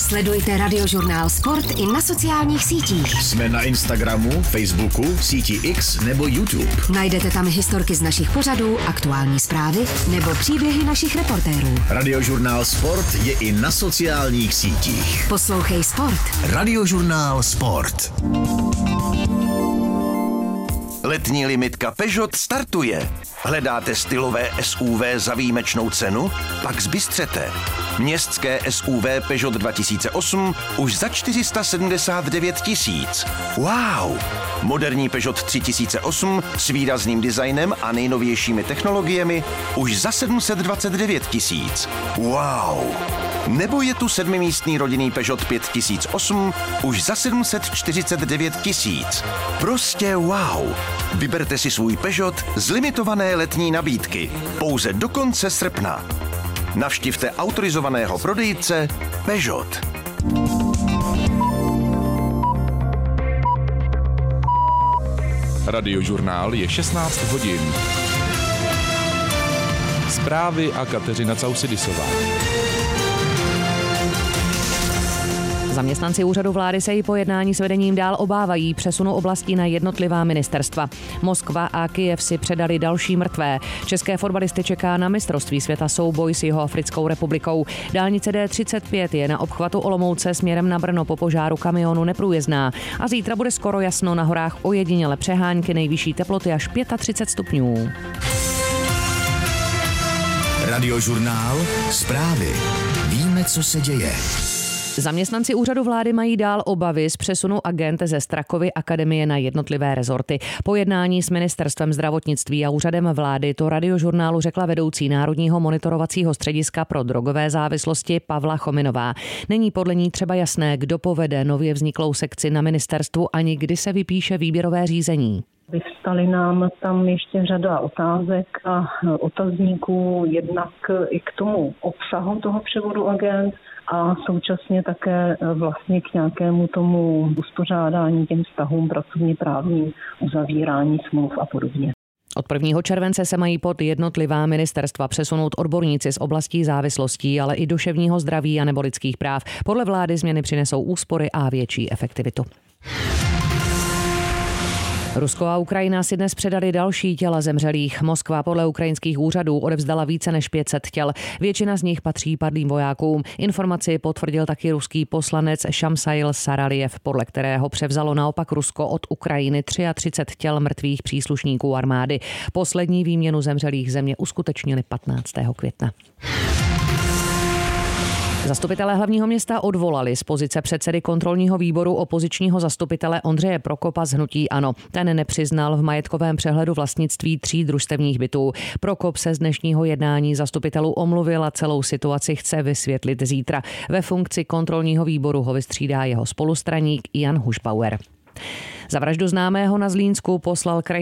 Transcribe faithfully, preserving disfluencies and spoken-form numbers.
Sledujte Radiožurnál Sport i na sociálních sítích. Jsme na Instagramu, Facebooku, síti X nebo YouTube. Najdete tam historky z našich pořadů, aktuální zprávy nebo příběhy našich reportérů. Radiožurnál Sport je i na sociálních sítích. Poslouchej Sport. Radiožurnál Sport. Letní limitka Peugeot startuje. Hledáte stylové S U V za výjimečnou cenu? Pak zbystřete. Městské S U V Peugeot dva tisíce osm už za čtyři sta sedmdesát devět tisíc. Wow! Moderní Peugeot tři tisíce osm s výrazným designem a nejnovějšími technologiemi už za sedm set dvacet devět tisíc. Wow! Nebo je tu sedmimístný rodinný Peugeot pět tisíc osm už za sedm set čtyřicet devět tisíc. Prostě wow! Vyberte si svůj Peugeot z limitované letní nabídky. Pouze do konce srpna. Navštivte autorizovaného prodejce Peugeot. Radiožurnál je šestnáct hodin. Zprávy a Kateřina Causidisová. Zaměstnanci úřadu vlády se i po jednání s vedením dál obávají přesunu oblastí na jednotlivá ministerstva. Moskva a Kyjev si předali další mrtvé. České fotbalisty čeká na mistrovství světa souboj s Jihoafrickou republikou. Dálnice D třicet pět je na obchvatu Olomouce směrem na Brno po požáru kamionu neprůjezdná. A zítra bude skoro jasno, na horách ojediněle přehánky, nejvyšší teploty až třicet pět stupňů. Radiožurnál Zprávy. Víme, co se děje. Zaměstnanci úřadu vlády mají dál obavy z přesunu agent ze Strakovy akademie na jednotlivé rezorty. Po jednání s ministerstvem zdravotnictví a úřadem vlády to Radiožurnálu řekla vedoucí Národního monitorovacího střediska pro drogové závislosti Pavla Chominová. Není podle ní třeba jasné, kdo povede nově vzniklou sekci na ministerstvu ani kdy se vypíše výběrové řízení. Vyvstaly nám tam ještě řada otázek a otazníků jednak i k tomu obsahu toho převodu agent a současně také vlastně k nějakému tomu uspořádání těm vztahům pracovně právním, uzavírání smluv a podobně. Od prvního července se mají pod jednotlivá ministerstva přesunout odborníci z oblastí závislostí, ale i duševního zdraví a nebo lidských práv. Podle vlády změny přinesou úspory a větší efektivitu. Rusko a Ukrajina si dnes předali další těla zemřelých. Moskva podle ukrajinských úřadů odevzdala více než pět set těl. Většina z nich patří padlým vojákům. Informaci potvrdil taky ruský poslanec Šamsail Saralijev, podle kterého převzalo naopak Rusko od Ukrajiny třicet tři těl mrtvých příslušníků armády. Poslední výměnu zemřelých země uskutečnili patnáctého května. Zastupitelé hlavního města odvolali z pozice předsedy kontrolního výboru opozičního zastupitele Ondřeje Prokopa z hnutí ANO. Ten nepřiznal v majetkovém přehledu vlastnictví tří družstevních bytů. Prokop se z dnešního jednání zastupitelů omluvil a celou situaci chce vysvětlit zítra. Ve funkci kontrolního výboru ho vystřídá jeho spolustraník Jan Hušbauer. Za vraždu známého na Zlínsku poslal kraj